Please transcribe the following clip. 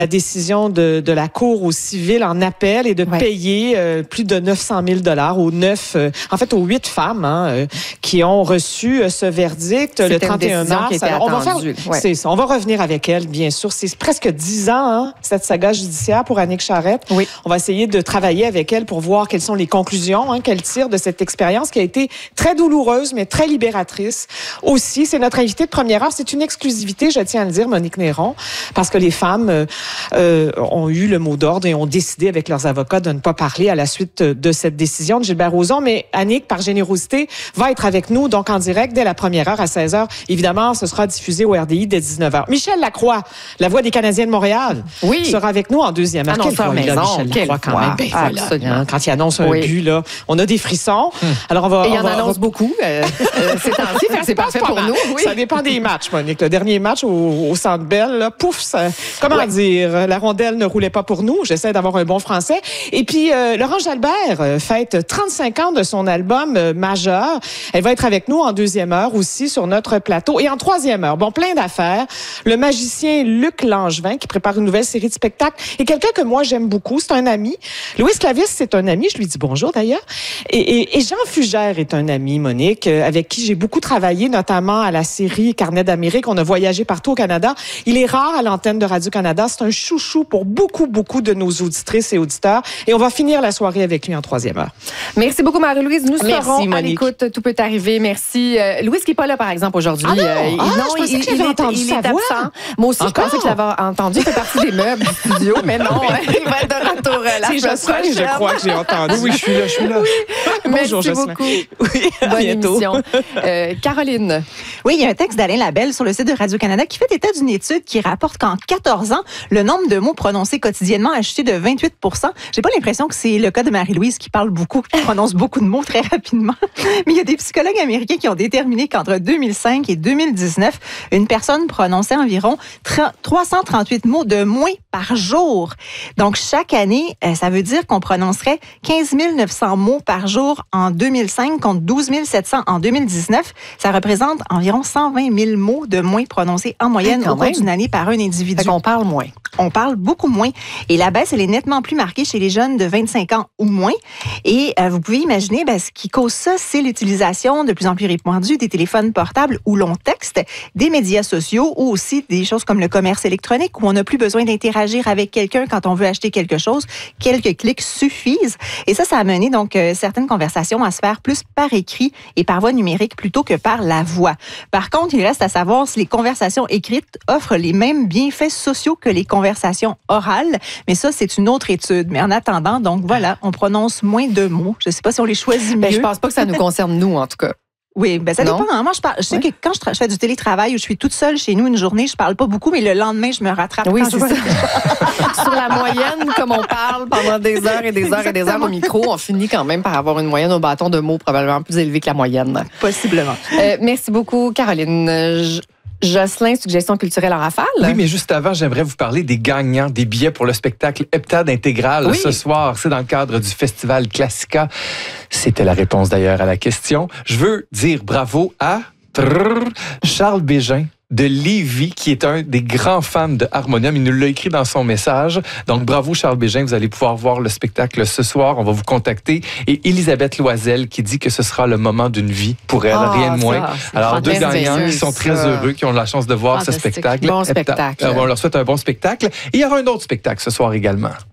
la décision de la Cour au civil en appel et de payer plus de 900 000 aux 8 femmes qui ont reçu ce verdict le 31 mars. Alors, c'est ça. On va revenir avec elle, bien sûr. C'est presque 10 ans, cette saga judiciaire pour Annick Charrette. Oui. On va essayer de travailler avec elle pour voir quelles sont les conclusions qu'elle tire de cette expérience qui a été très douloureuse, mais très libératrice aussi. C'est notre invitée de première heure. C'est une exclusivité, je tiens à le dire, Monique Néron, parce que les femmes ont eu le mot d'ordre et ont décidé avec leurs avocats de ne pas parler à la suite de cette décision de Gilbert Rozon. Mais Annick, par générosité, va être avec nous, donc en direct dès la première heure à 16h. Évidemment, ce sera diffusé au RDI dès 19h. Michel Lacroix, la voix des Canadiens de Montréal, sera avec nous en deuxième heure. Annonceur maison, Michel Lacroix, quand même. Voilà, quand il annonce un but, là, on a des frissons. Alors, il en annonce beaucoup. C'est ainsi, c'est parfait pour nous. Oui. Ça dépend des matchs, Monique. Le dernier match au Centre Bell, là, pouf, comment dire, la rondelle ne roulait pas pour nous. J'essaie d'avoir un bon français. Et puis, Laurent Jalbert fête 35 ans de son album Majeur. Elle va être avec nous en deuxième heure aussi sur notre plateau. Et en troisième heure, plein d'affaires. Le magicien Luc Langevin qui prépare une nouvelle série de spectacles. Et quelqu'un que moi, j'aime beaucoup, c'est un ami. Louis Clavis, c'est un ami. Je lui dis bonjour d'ailleurs. Et Jean Fugère est un ami, Monique, avec qui j'ai beaucoup travaillé, notamment à la série Carnet d'Amérique. On a voyagé partout au Canada. Il est rare à l'antenne de Radio-Canada. C'est un chouchou pour beaucoup de nos auditrices et auditeurs. Et on va finir la soirée avec lui en troisième heure. Merci beaucoup, Marie-Louise. Nous serons à l'écoute. Tout peut arriver. Merci. Louise qui n'est pas là, par exemple, aujourd'hui. Je pensais que j'avais entendu sa voix. Moi aussi, je pensais que je l'avais entendu. Il fait partie des meubles du studio, mais non, il va être de retour la semaine prochaine. Je crois que j'ai entendu. Oui, je suis là. Oui. Bonjour, Merci beaucoup. Oui, bonne émission. Caroline. Oui, il y a un texte d'Alain Labelle sur le site de Radio-Canada qui fait état d'une étude qui rapporte qu'en 14 ans, le nombre de mots prononcés quotidiennement a chuté de 28 %. J'ai pas l'impression que c'est le cas de Marie-Louise qui parle beaucoup, qui prononce beaucoup de mots très rapidement. Mais il y a des psychologues américains qui ont déterminé qu'entre 2005 et 2019, une personne prononçait environ 338 mots de moins par jour. Donc, chaque année, ça veut dire qu'on prononcerait 15 900 mots par jour en 2005 contre 12 700 en 2019. Ça représente environ 120 000 mots de moins prononcés en moyenne au cours d'une année par un individu. On parle moins. On parle beaucoup moins. Et la baisse, elle est nettement plus marquée chez les jeunes de 25 ans ou moins. Et vous pouvez imaginer, ce qui cause ça, c'est l'utilisation de plus en plus répandue des téléphones portables où l'on texte, des médias sociaux ou aussi des choses comme le commerce électronique où on n'a plus besoin d'interagir avec quelqu'un quand on veut acheter quelque chose. Quelques clics suffisent. Et ça a mené donc certaines conversations à se faire plus par écrit et par voie numérique plutôt que par la voix. Par contre, il reste à savoir si les conversations écrites offrent les mêmes bienfaits sociaux que les conversations orales. Mais ça, c'est une autre étude. Mais en attendant, donc voilà, on prononce moins de mots. Je ne sais pas si on les choisit mieux. Je pense pas que ça nous concerne, nous, en tout cas. Oui, ça dépend. Moi, je sais que quand je fais du télétravail ou je suis toute seule chez nous une journée, je parle pas beaucoup, mais le lendemain, je me rattrape. Oui, c'est ça. Sur la moyenne, comme on parle pendant des heures et des heures et des heures au micro, on finit quand même par avoir une moyenne au bâton de mots probablement plus élevée que la moyenne. Possiblement. Merci beaucoup, Caroline. Jocelyn, suggestion culturelle en rafale. Oui, mais juste avant, j'aimerais vous parler des gagnants des billets pour le spectacle Heptade Intégral ce soir. C'est dans le cadre du festival Classica. C'était la réponse d'ailleurs à la question. Je veux dire bravo à Charles Bégin de Lévis, qui est un des grands fans de Harmonium. Il nous l'a écrit dans son message. Donc, bravo Charles Bégin. Vous allez pouvoir voir le spectacle ce soir. On va vous contacter. Et Elisabeth Loisel qui dit que ce sera le moment d'une vie pour elle, rien de moins. Alors, deux gagnants qui sont très heureux, qui ont la chance de voir ce spectacle. Bon spectacle. On leur souhaite un bon spectacle. Et il y aura un autre spectacle ce soir également.